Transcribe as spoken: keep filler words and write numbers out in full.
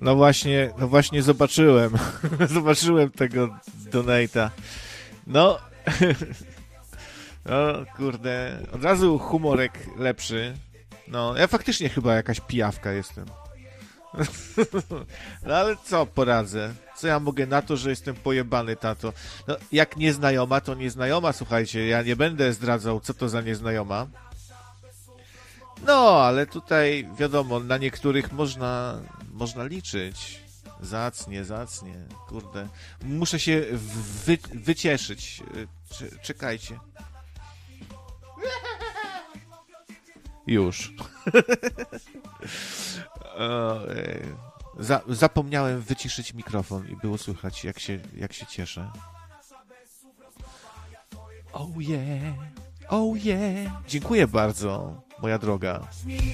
No właśnie, no właśnie zobaczyłem. Zobaczyłem tego donate'a. No. No, kurde. Od razu humorek lepszy. No, ja faktycznie chyba jakaś pijawka jestem. No ale co poradzę? Co ja mogę na to, że jestem pojebany, tato? No, jak nieznajoma, to nieznajoma, słuchajcie. Ja nie będę zdradzał, co to za nieznajoma. No, ale tutaj, wiadomo, na niektórych można, można liczyć. Zacnie, zacnie. Kurde. Muszę się wy, wycieszyć. Czekajcie. Już. O, Za, zapomniałem wyciszyć mikrofon i było słychać, jak się, jak się cieszę. Oh yeah, oh yeah. Dziękuję bardzo, moja droga.